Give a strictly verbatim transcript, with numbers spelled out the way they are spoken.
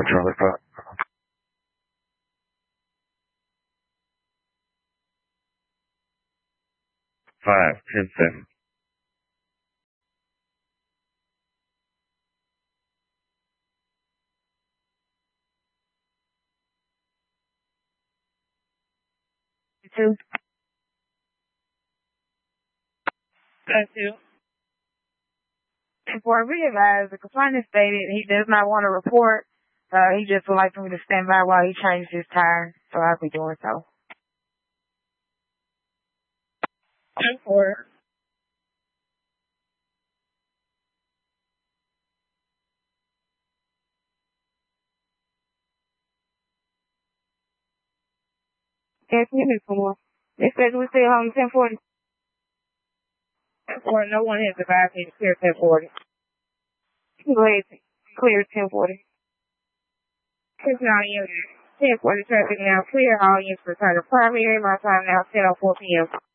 four, Charlie five. Five, ten, seven. Two. Thank you. For realize the complainant stated he does not want to report. Uh, he just would like for me to stand by while he changes his tire, so I'll be doing so. Ten four. Yes, me before. It says we stay home ten forty. Ten forty. No one has advised me to clear ten forty. Go ahead, clear ten forty. It's not you. ten forty traffic now clear. All units return to primary. My time now ten oh four p.m.